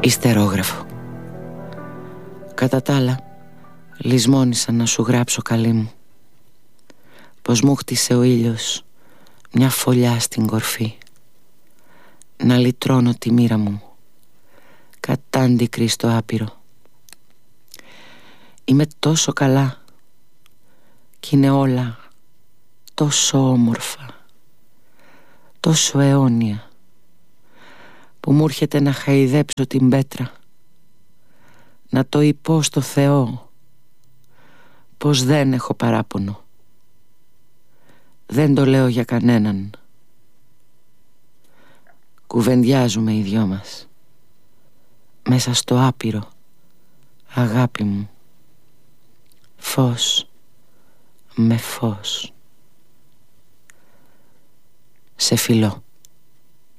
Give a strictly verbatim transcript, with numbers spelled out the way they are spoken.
Ιστερόγραφο. Κατά τ' άλλα, λησμόνησα να σου γράψω, καλή μου, πως μου χτίσε ο ήλιος μια φωλιά στην κορφή, να λυτρώνω τη μοίρα μου κατάντικρη στο άπειρο. Είμαι τόσο καλά κι είναι όλα τόσο όμορφα, τόσο αιώνια, που μου έρχεται να χαϊδέψω την πέτρα, να το υπώ στο Θεό πως δεν έχω παράπονο. Δεν το λέω για κανέναν. Κουβεντιάζουμε οι δυο μας μέσα στο άπειρο, αγάπη μου, φως με φως. Σε φιλώ.